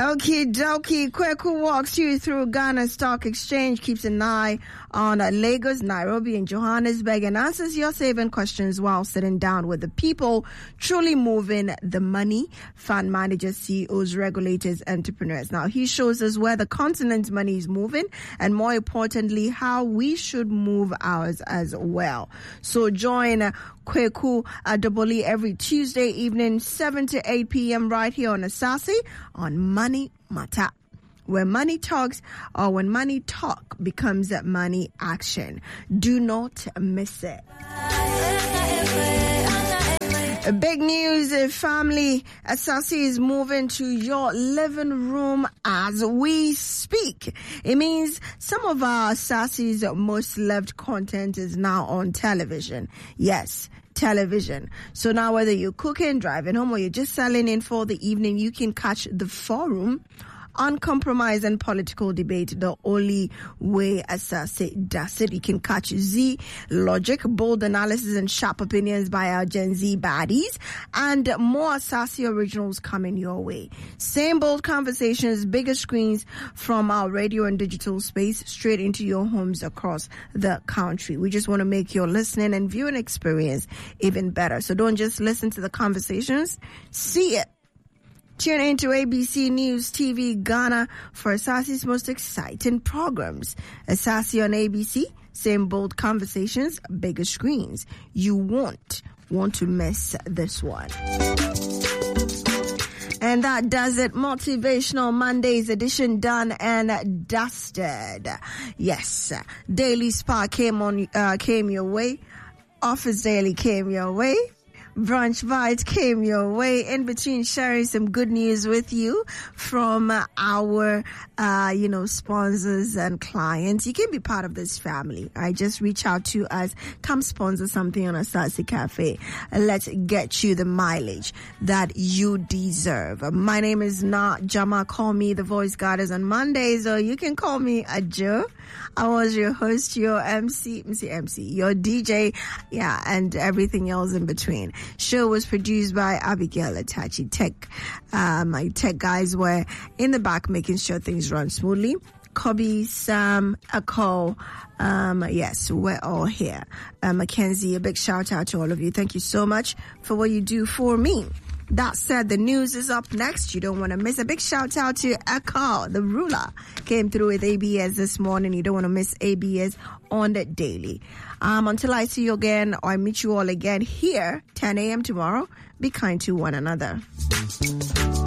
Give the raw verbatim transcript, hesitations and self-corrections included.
Okie dokie. Kweku walks you through Ghana Stock Exchange, keeps an eye on uh, Lagos, Nairobi, and Johannesburg, and answers your saving questions while sitting down with the people truly moving the money. Fund managers, C E Os, regulators, entrepreneurs. Now, he shows us where the continent's money is moving, and more importantly, how we should move ours as well. So join uh, Kweku Adoboli every Tuesday evening, seven to eight p.m. right here on Asase on Money Matter, where money talks, or when money talk becomes money action. Do not miss it. Big news, family. Asase is moving to your living room as we speak. It means some of our Asase's most loved content is now on television. Yes, television. So now whether you're cooking, driving home, or you're just selling in for the evening, you can catch The Forum, uncompromised and political debate, the only way Asase does it. You can catch Z Logic, bold analysis and sharp opinions by our Gen Z baddies, and more Asase originals coming your way. Same bold conversations, bigger screens from our radio and digital space straight into your homes across the country. We just want to make your listening and viewing experience even better. So don't just listen to the conversations, see it. Tune into A B C News T V Ghana for Asase's most exciting programs. Asase on A B C, same bold conversations, bigger screens. You won't want to miss this one. And that does it. Motivational Mondays edition done and dusted. Yes, Daily Spa came on, uh, came your way. Office Daily came your way. Brunch Bites came your way, in between sharing some good news with you from our, uh, you know, sponsors and clients. You can be part of this family. All right, just reach out to us. Come sponsor something on Asase Cafe. Let's get you the mileage that you deserve. My name is not Jama. Call me the Voice Goddess on Mondays, or you can call me Ajo. I was your host, your M C, M C, M C, your D J, yeah, and everything else in between. Show was produced by Abigail Atachi. Tech, uh, my tech guys were in the back making sure things run smoothly. Kobe, Sam, Akol, um, yes, we're all here. Uh, Mackenzie, a big shout out to all of you. Thank you so much for what you do for me. That said, the news is up next. You don't want to miss. A big shout out to Akal, the ruler, came through with A B S this morning. You don't want to miss A B S on the daily. Um, until I see you again, or I meet you all again here, ten a.m. tomorrow, be kind to one another.